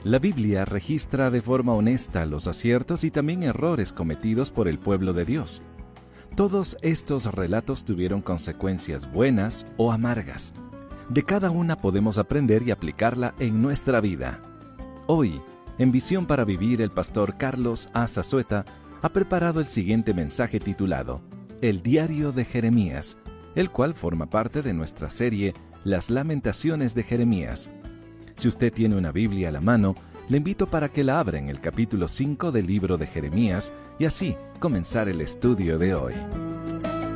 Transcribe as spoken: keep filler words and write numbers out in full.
La Biblia registra de forma honesta los aciertos y también errores cometidos por el pueblo de Dios. Todos estos relatos tuvieron consecuencias buenas o amargas. De cada una podemos aprender y aplicarla en nuestra vida. Hoy, en Visión para Vivir, el pastor Carlos A. Zazueta ha preparado el siguiente mensaje titulado El Diario de Jeremías, el cual forma parte de nuestra serie Las Lamentaciones de Jeremías. Si usted tiene una Biblia a la mano, le invito para que la abra en el capítulo cinco del libro de Jeremías y así comenzar el estudio de hoy.